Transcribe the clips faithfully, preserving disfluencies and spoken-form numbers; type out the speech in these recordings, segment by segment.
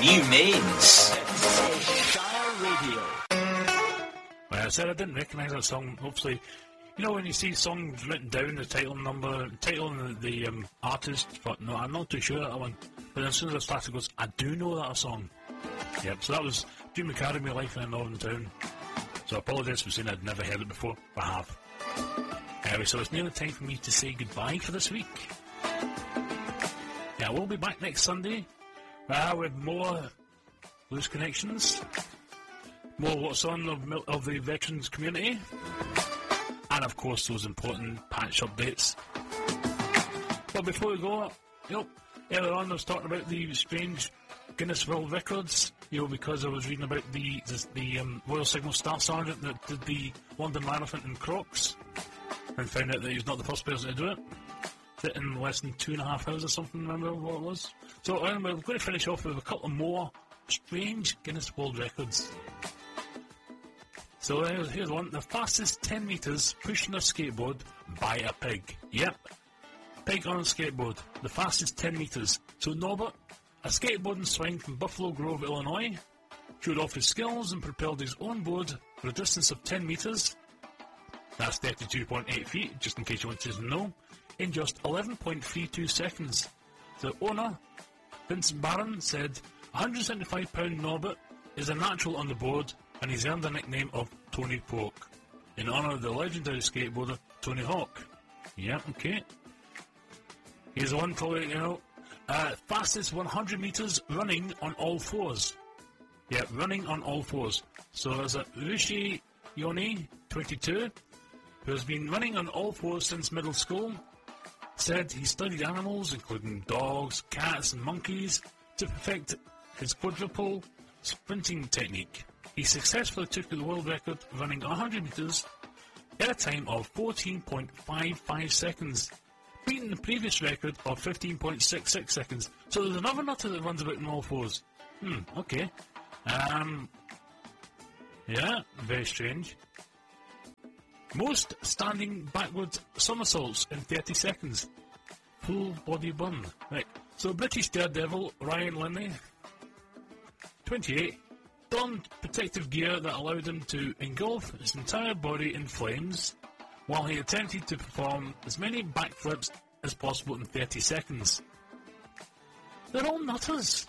Mains. Well, I said I didn't recognise that song. Hopefully, you know when you see songs written down, the title number, title and the, the um, artist, but no, I'm not too sure that one. But as soon as I started, it goes, I do know that song. Yep, so that was June Academy, Life in a Northern Town. So I apologise for saying I'd never heard it before, but I have. Anyway, so it's nearly time for me to say goodbye for this week. Yeah, we'll be back next Sunday uh, with more Loose Connections, more What's On of, of the Veterans community, and of course those important patch updates. But before we go, you know, earlier on I was talking about the strange Guinness World Records, you know, because I was reading about the the, the um, Royal Signal Staff Sergeant that did the London Marathon in Crocs, and found out that he's not the first person to do it. Did it in less than two and a half hours or something, remember what it was? So anyway, we're going to finish off with a couple more strange Guinness World Records. So here's, here's one. The fastest ten metres pushing a skateboard by a pig. Yep. Pig on a skateboard. The fastest ten metres. So Norbert, a skateboarding swing from Buffalo Grove, Illinois, showed off his skills and propelled his own board for a distance of ten metres. That's thirty-two point eight feet, just in case you want to know, in just eleven point three two seconds. The owner, Vincent Barron, said, one hundred seventy-five pound Norbert is a natural on the board, and he's earned the nickname of Tony Pork, in honour of the legendary skateboarder Tony Hawk. Yeah, okay. Here's the one to let you know. Uh, fastest one hundred metres running on all fours. Yeah, running on all fours. So there's a Rishi Yoni, twenty-two, who has been running on all fours since middle school, said he studied animals, including dogs, cats and monkeys, to perfect his quadruple sprinting technique. He successfully took the world record running one hundred metres in a time of fourteen point five five seconds, beating the previous record of fifteen point six six seconds. So there's another nutter that runs about in all fours. Hmm, okay. Um, yeah, very strange. Most standing backward somersaults in thirty seconds. Full body burn. Right. So British daredevil Ryan Linney, twenty-eight, donned protective gear that allowed him to engulf his entire body in flames while he attempted to perform as many backflips as possible in thirty seconds. They're all nutters.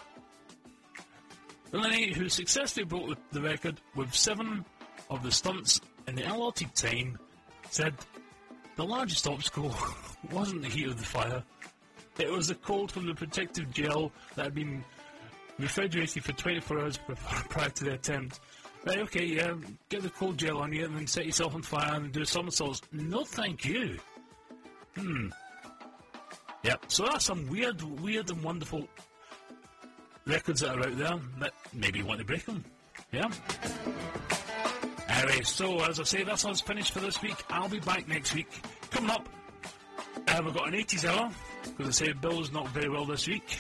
Linney, who successfully broke the record with seven of the stunts in the allotted time, said the largest obstacle wasn't the heat of the fire. It was the cold from the protective gel that had been refrigerated for twenty-four hours prior to the attempt. Right, okay, yeah, get the cold gel on you and then set yourself on fire and do somersaults. No, thank you. Hmm. Yep, so that's some weird, weird and wonderful records that are out there that maybe you want to break them. Yeah? Anyway, so as I say, that's us finished for this week. I'll be back next week. Coming up, uh, we've got an eighties hour, because I say Bill's not very well this week.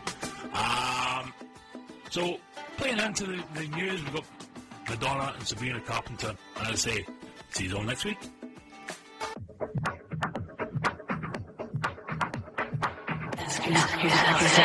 Um, so, playing into the, the news, we've got Madonna and Sabrina Carpenter. And I say, see you all next week. That's